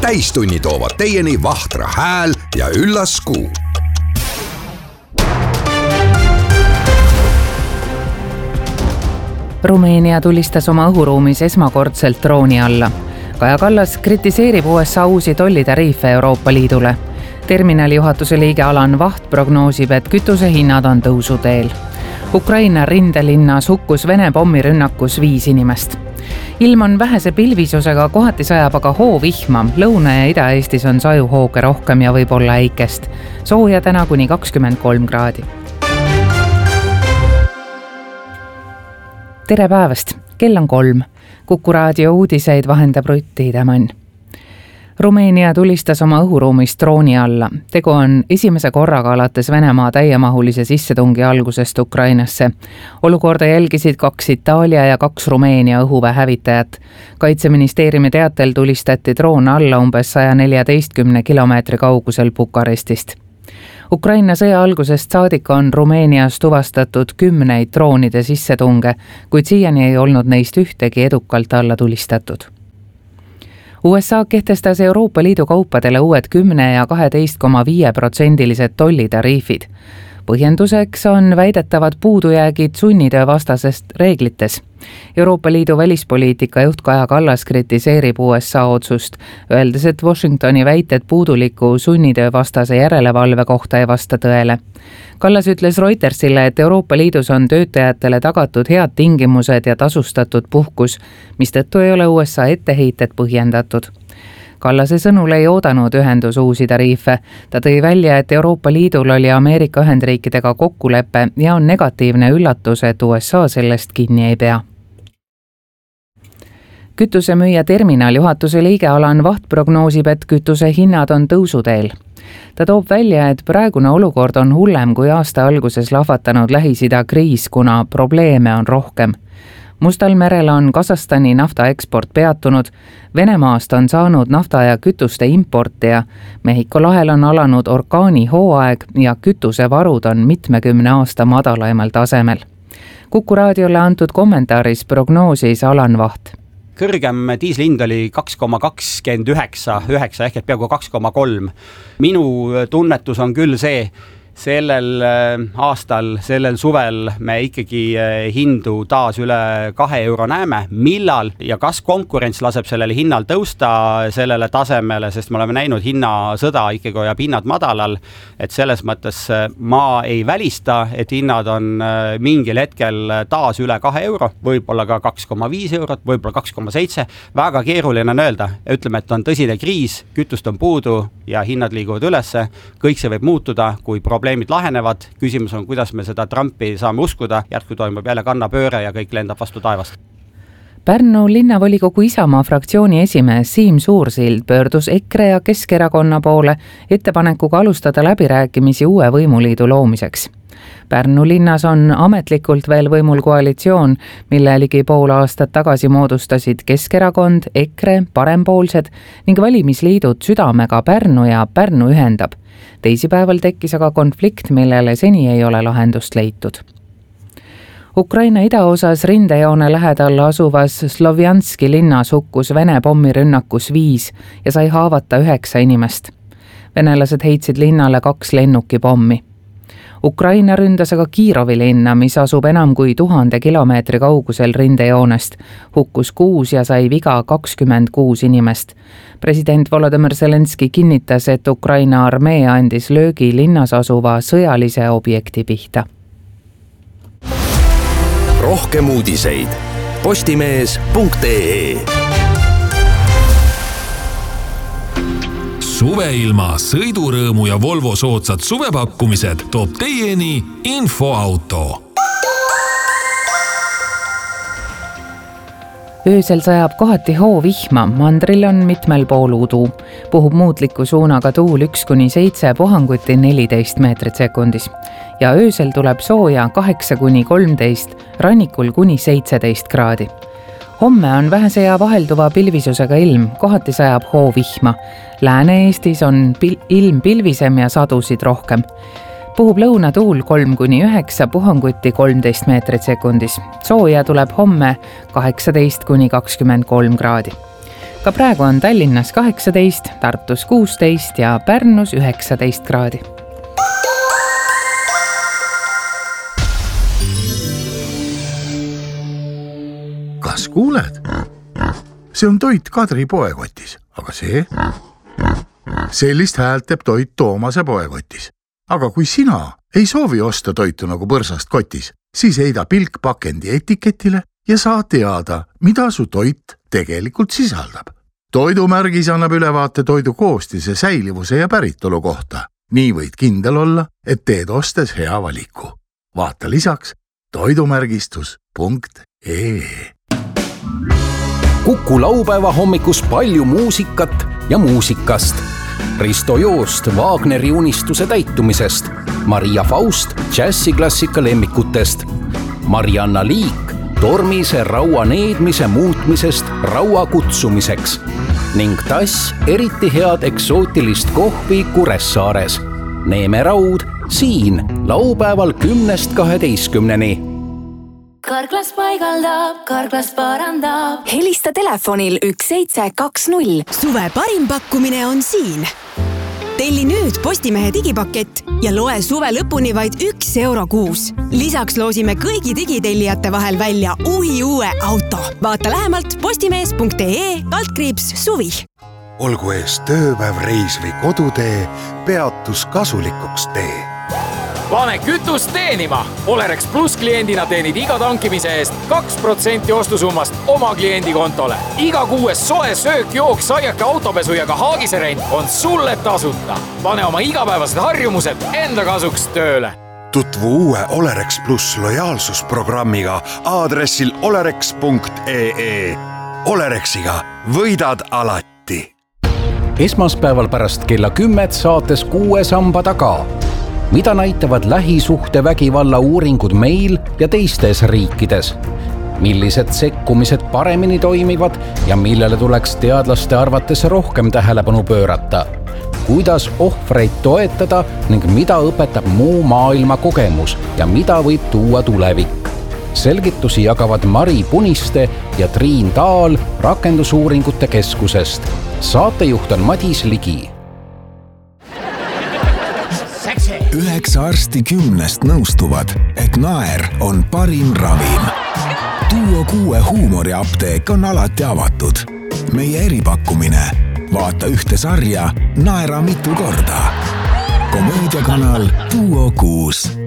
täistunni toovad teieni Vahtra hääl ja üllas kuu. Rumeenia tulistas oma õhuruumis esmakordselt drooni alla. Kaja Kallas kritiseerib USA uusi tollitariife Euroopa Liidule. Terminali juhatuse liige Alan Vaht prognoosib, et kütusehinnad on tõusuteel. Ukraina rindelinnas hukkus Vene pommirünnakus 5 inimest. Ilm on vähese pilvisusega, kohati sajab aga hoovihma. Lõuna- ja Ida-Eestis on sajuhooge rohkem ja võib-olla äikest. Sooja täna kuni 23 kraadi. Tere päevast, kell on 3. Kuku raadio uudiseid vahendab Rutt Tiidemann. Rumeenia tulistas oma õhuruumist drooni alla. Tegu on esimese korraga alates Venemaa täiemahulise sissetungi algusest Ukrainasse. Olukorda jälgisid 2 Itaalia ja 2 Rumeenia õhuväehävitajat. Kaitseministeeriumi teatel tulistati droon alla umbes 114 kilomeetri kaugusel Bukarestist. Ukraina sõja algusest saadik on Rumeenias tuvastatud 10 droonide sissetunge, kuid siiani ei olnud neist ühtegi edukalt alla tulistatud. USA kehtestas Euroopa Liidu kaupadele uued 10 ja 12,5% tollitariifid. Põhjenduseks on väidetavad puudujäägid sunnitöö vastasest reeglites. Euroopa Liidu välispoliitika juht Kaja Kallas kritiseerib USA otsust, öeldes, et Washingtoni väited puuduliku sunnitöö vastase järelevalve kohta ei vasta tõele. Kallas ütles Reutersile, et Euroopa Liidus on töötajatele tagatud head tingimused ja tasustatud puhkus, mistõttu ei ole USA etteheited põhjendatud. Kallase sõnul ei oodanud ühendus uusi tariife. Ta tõi välja, et Euroopa Liidul oli Ameerika Ühendriikidega kokkulepe ja on negatiivne üllatus, et USA sellest kinni ei pea. Kütusemüüja terminali juhatuse liige Alan Vaht prognoosib, et kütuse hinnad on tõusuteel. Ta toob välja, et praegune olukord on hullem kui aasta alguses lahvatanud Lähis-Ida kriis, kuna probleeme on rohkem. Mustal merel on Kasahstani naftaeksport peatunud, Venemaast on saanud nafta ja kütuste importija, Mehhiko lahel on alanud orkaani hooaeg ja kütusevarud on mitmekümne aasta madalaimal tasemel. Kuku raadiole antud kommentaaris prognoosis Alan Vaht. Kõrgem diislihind oli 2,29 ehk et peaaegu 2,3. Minu tunnetus on küll see, sellel aastal, sellel suvel me ikkagi hindu taas üle 2 euro näeme, millal ja kas konkurents laseb sellele hinnal tõusta sellele tasemele, sest me oleme näinud hinnasõda ikkagi hoiab hinnad madalal, et selles mõttes ma ei välista, et hinnad on mingil hetkel taas üle 2 euro, võib-olla ka 2,5 eurot, võib-olla 2,7, väga keeruline on öelda, ütleme, et on tõsine kriis, kütust on puudu ja hinnad liiguvad ülesse, kõik see võib muutuda, kui probleemid lahenevad, küsimus on, kuidas me seda Trumpi saame uskuda, järsku toimub jälle kannapööre ja kõik lendab vastu taevast. Pärnu linnavolikogu Isamaa fraktsiooni esimees Siim Suursild pöördus EKRE ja Keskerakonna poole ettepanekuga alustada läbirääkimisi uue võimuliidu loomiseks. Pärnu linnas on ametlikult veel võimul koalitsioon, mille ligi pool aastat tagasi moodustasid Keskerakond, EKRE, Parempoolsed ning valimisliidud Südamega Pärnu ja Pärnu ühendab. Teisipäeval tekkis aga konflikt, millele seni ei ole lahendust leitud. Ukraina idaosas rindejoone lähedal asuvas Slovjanski linnas hukkus Vene pommirünnakus 5 ja sai haavata 9 inimest. Venelased heitsid linnale 2 lennukipommi. Ukraina ründas aga Kiirovi linna, mis asub enam kui 1000 kilomeetri kaugusel rindejoonest. Hukkus 6 ja sai viga 26 inimest. President Volodymyr Zelenski kinnitas, et Ukraina armee andis löögi linnas asuva sõjalise objekti pihta. Rohkem uudiseid postimees.ee. Suveilma, sõidurõõmu ja Volvo soodsad suvepakkumised toob teieni Infoauto. Öösel sajab kohati hoovihma, mandril on mitmel pool udu. Puhub muutliku suunaga tuul 1-7, puhanguti 14 meetrit sekundis. Ja öösel tuleb sooja 8-13, rannikul kuni 17 kraadi. Homme on vähese ja vahelduva pilvisusega ilm, kohati sajab hoovihma. Lääne-Eestis on ilm pilvisem ja sadusid rohkem. Puhub lõunatuul 3-9, puhanguti 13 meetrit sekundis. Sooja tuleb homme 18-23 kraadi. ka praegu on Tallinnas 18, Tartus 16 ja Pärnus 19 kraadi. Kas kuuled? See on toit Kadri poekotis, aga see? Sellist häält teeb toit Toomase poekotis. Aga kui sina ei soovi osta toitu nagu põrsast kotis, siis heida pilk pakendi etiketile ja saa teada, mida su toit tegelikult sisaldab. Toidumärgis annab ülevaate toidu koostise, säilivuse ja päritolu kohta. Nii võid kindel olla, et teed ostes hea valiku. Vaata lisaks toidumärgistus.ee. Kuku laupäeva hommikus palju muusikat ja muusikast. Risto Joost Wagneri unistuse täitumisest, Maria Faust džässiklassika lemmikutest, Marianna Liik tormise raua needmise muutmisest raua kutsumiseks ning Tass eriti head eksootilist kohvi Kuressaares. Neeme Raud siin laupäeval 10-12. Karklas paigaldab, Karklas parandab. Helista telefonil 1720. Suve parim pakkumine on siin. Telli nüüd Postimehe digipakett ja loe suve lõpuni vaid €1 kuus. Lisaks loosime kõigi digitellijate vahel välja uue auto. Vaata lähemalt postimees.ee/suvi. Olgu ees tööpäev, reis või kodutee, peatus kasulikuks tee. Pane kütust teenima! Olerex Plus kliendina teenid iga tankimise eest 2% ostusummast oma kliendi kontole. Iga kuues soe söök, jook, saiake, autopesu ja ka haagiserent on sulle tasuta. Pane oma igapäevased harjumused enda kasuks tööle. Tutvu uue Olerex Plus lojaalsusprogrammiga aadressil olerex.ee. Olerexiga võidad alati. Esmaspäeval pärast kella 10 saates 6 samba taga. Mida näitavad lähisuhtevägivalla uuringud meil ja teistes riikides? Millised sekkumised paremini toimivad ja millele tuleks teadlaste arvates rohkem tähelepanu pöörata? Kuidas ohvreid toetada ning mida õpetab muu maailma kogemus ja mida võib tuua tulevik? Selgitusi jagavad Mari Puniste ja Triin Taal Rakendusuuringute Keskusest. Saatejuht on Madis Ligi. 9 arsti 10 nõustuvad, et naer on parim ravim. Duo 6 huumoriapteek on alati avatud. Meie eripakkumine. Vaata ühte sarja, naera mitu korda. Komöödiakanal Duo 6.